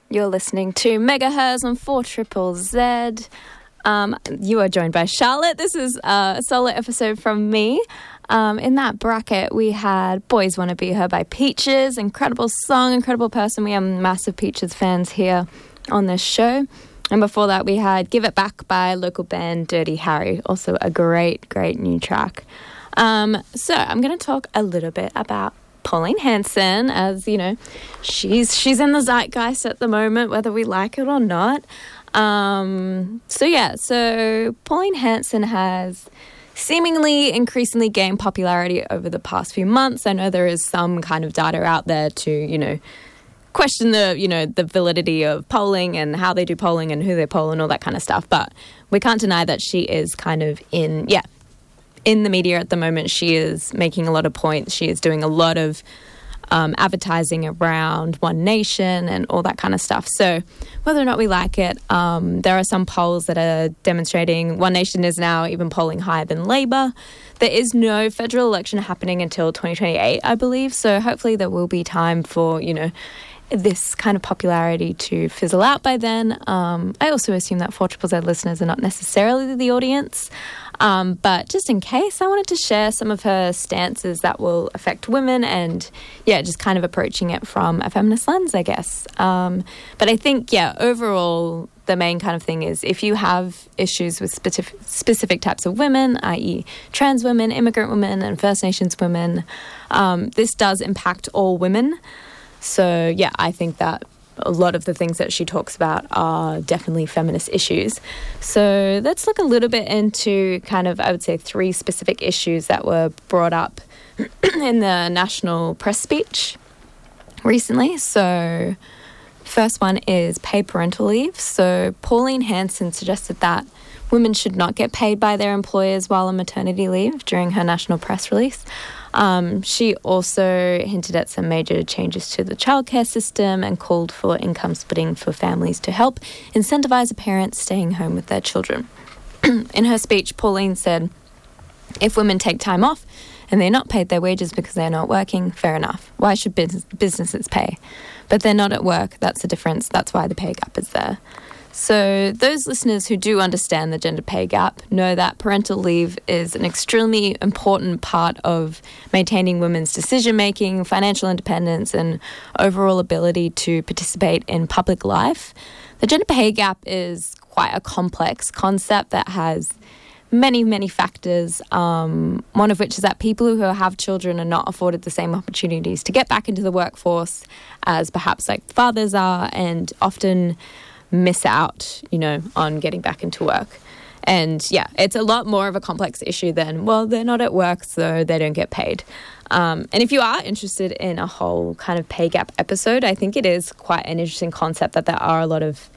You're listening to Megahertz on 4ZZZ. You are joined by Charlotte. This is a solo episode from me. In that bracket, we had Boys Wanna Be Her by Peaches. Incredible song, incredible person. We are massive Peaches fans here on this show. And before that, we had Give It Back by local band Dirty Harry. Also a great, great new track. So I'm going to talk a little bit about Pauline Hanson, as you know, she's in the zeitgeist at the moment, whether we like it or not. So Pauline Hanson has seemingly increasingly gained popularity over the past few months. I know there is some kind of data out there to, question the validity of polling and how they do polling and who they poll and all that kind of stuff. But we can't deny that she is kind of in the media at the moment. She is making a lot of points. She is doing a lot of advertising around One Nation and all that kind of stuff. So whether or not we like it, there are some polls that are demonstrating One Nation is now even polling higher than Labour. There is no federal election happening until 2028, I believe. So hopefully there will be time for, this kind of popularity to fizzle out by then. I also assume that 4ZZZ listeners are not necessarily the audience. But just in case, I wanted to share some of her stances that will affect women and, just kind of approaching it from a feminist lens, I guess. But I think, overall, the main kind of thing is if you have issues with specific types of women, i.e. trans women, immigrant women, and First Nations women, this does impact all women. So, I think that a lot of the things that she talks about are definitely feminist issues. So let's look a little bit into kind of, I would say, 3 specific issues that were brought up in the national press speech recently. So first one is paid parental leave. So Pauline Hanson suggested that women should not get paid by their employers while on maternity leave during her national press release. She also hinted at some major changes to the childcare system and called for income splitting for families to help incentivise parents staying home with their children. In her speech, Pauline said, if women take time off and they're not paid their wages because they're not working, fair enough. Why should businesses pay? But they're not at work. That's the difference. That's why the pay gap is there. So those listeners who do understand the gender pay gap know that parental leave is an extremely important part of maintaining women's decision-making, financial independence, and overall ability to participate in public life. The gender pay gap is quite a complex concept that has many, many factors, one of which is that people who have children are not afforded the same opportunities to get back into the workforce as perhaps like fathers are, and often miss out, on getting back into work. And it's a lot more of a complex issue than, they're not at work, so they don't get paid. And if you are interested in a whole kind of pay gap episode, I think it is quite an interesting concept that there are a lot of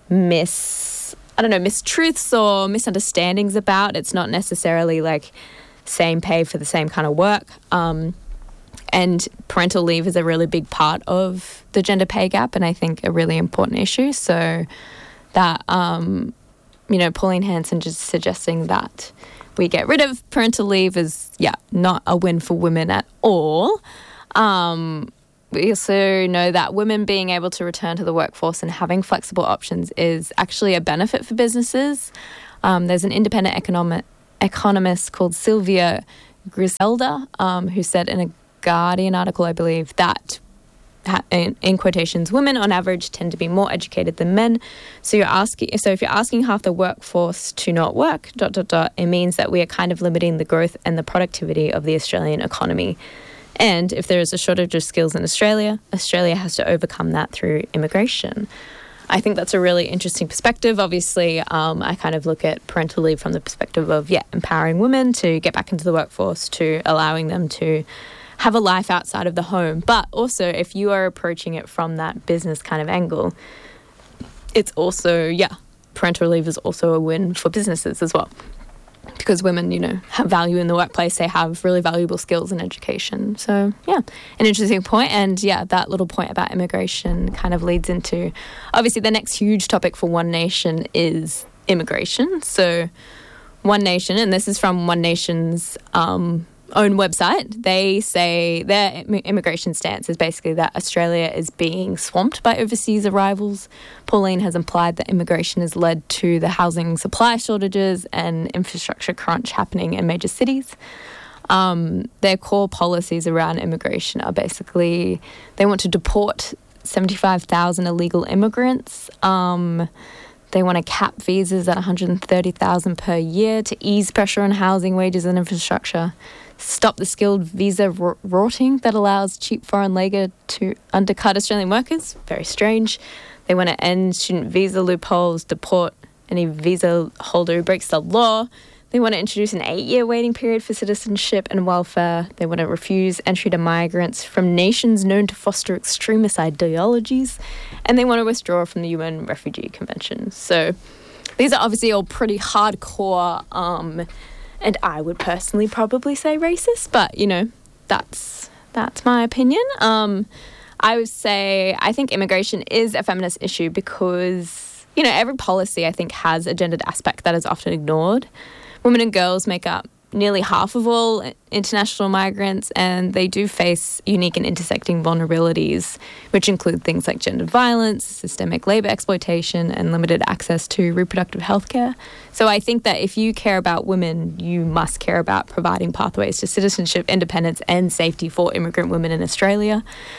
mistruths or misunderstandings about. It's not necessarily like same pay for the same kind of work. And parental leave is a really big part of the gender pay gap, and I think a really important issue. So that, Pauline Hanson just suggesting that we get rid of parental leave is, not a win for women at all. We also know that women being able to return to the workforce and having flexible options is actually a benefit for businesses. There's an independent economist called Sylvia Griselda who said in a Guardian article, I believe, that in quotations, women on average tend to be more educated than men. So if you're asking half the workforce to not work, ... it means that we are kind of limiting the growth and the productivity of the Australian economy. And if there is a shortage of skills in Australia, Australia has to overcome that through immigration. I think that's a really interesting perspective. Obviously, I kind of look at parental leave from the perspective of, empowering women to get back into the workforce, to allowing them to have a life outside of the home. But also, if you are approaching it from that business kind of angle, it's also, parental leave is also a win for businesses as well. Because women, have value in the workplace. They have really valuable skills in education. So, an interesting point. And, that little point about immigration kind of leads into, obviously, the next huge topic for One Nation is immigration. So, One Nation, and this is from One Nation's own website, they say their immigration stance is basically that Australia is being swamped by overseas arrivals. Pauline has implied that immigration has led to the housing supply shortages and infrastructure crunch happening in major cities. Their core policies around immigration are basically they want to deport 75,000 illegal immigrants. They want to cap visas at 130,000 per year to ease pressure on housing, wages and infrastructure. Stop the skilled visa rorting that allows cheap foreign labour to undercut Australian workers. Very strange. They want to end student visa loopholes, deport any visa holder who breaks the law. They want to introduce an 8-year waiting period for citizenship and welfare. They want to refuse entry to migrants from nations known to foster extremist ideologies. And they want to withdraw from the UN Refugee Convention. So these are obviously all pretty hardcore, and I would personally probably say racist, but, you know, that's my opinion. I would say I think immigration is a feminist issue because, you know, every policy I think has a gendered aspect that is often ignored. Women and girls make up nearly half of all international migrants, and they do face unique and intersecting vulnerabilities, which include things like gender violence, systemic labour exploitation, and limited access to reproductive health care. So I think that if you care about women, you must care about providing pathways to citizenship, independence, and safety for immigrant women in Australia.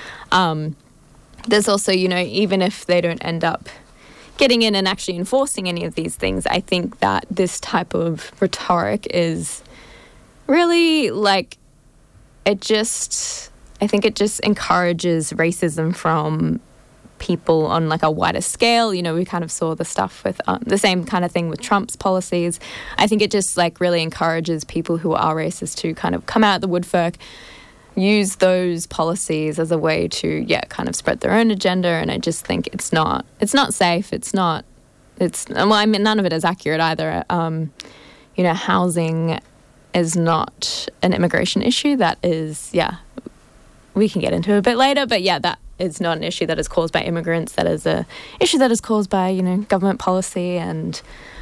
There's also, you know, even if they don't end up getting in and actually enforcing any of these things, I think that this type of rhetoric is really like, I think it just encourages racism from people on like a wider scale. You know, we kind of saw the stuff with the same kind of thing with Trump's policies. I think it just like really encourages people who are racist to kind of come out of the woodwork, use those policies as a way to, kind of spread their own agenda. And I just think it's not safe. Well, I mean, none of it is accurate either. You know, housing is not an immigration issue. That is, we can get into it a bit later, but that is not an issue that is caused by immigrants. That is a issue that is caused by, you know, government policy and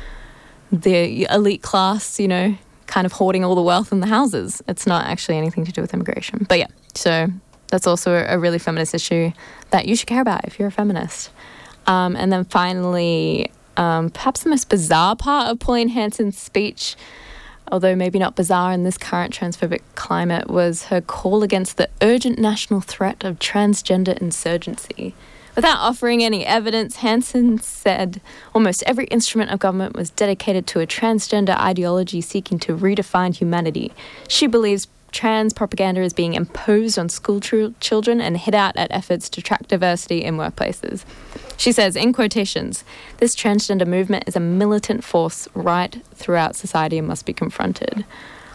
the elite class, you know, kind of hoarding all the wealth in the houses. It's not actually anything to do with immigration. But so that's also a really feminist issue that you should care about if you're a feminist. And then finally, perhaps the most bizarre part of Pauline Hanson's speech, although maybe not bizarre in this current transphobic climate, was her call against the urgent national threat of transgender insurgency. Without offering any evidence, Hanson said almost every instrument of government was dedicated to a transgender ideology seeking to redefine humanity. She believes trans propaganda is being imposed on school children and hit out at efforts to track diversity in workplaces. She says, in quotations, "This transgender movement is a militant force right throughout society and must be confronted."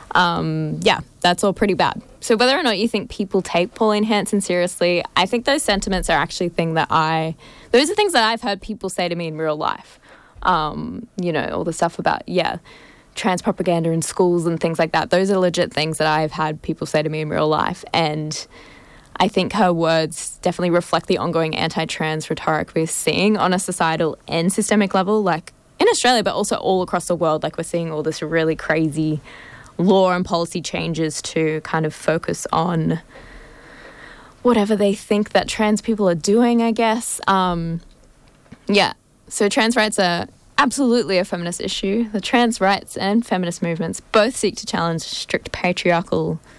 That's all pretty bad. So whether or not you think people take Pauline Hanson seriously, I think those sentiments are actually those are things that I've heard people say to me in real life. You know, all the stuff about, trans propaganda in schools and things like that. Those are legit things that I've had people say to me in real life. And I think her words definitely reflect the ongoing anti-trans rhetoric we're seeing on a societal and systemic level, like in Australia, but also all across the world. Like, we're seeing all this really crazy law and policy changes to kind of focus on whatever they think that trans people are doing, I guess. So trans rights are absolutely a feminist issue. The trans rights and feminist movements both seek to challenge strict patriarchal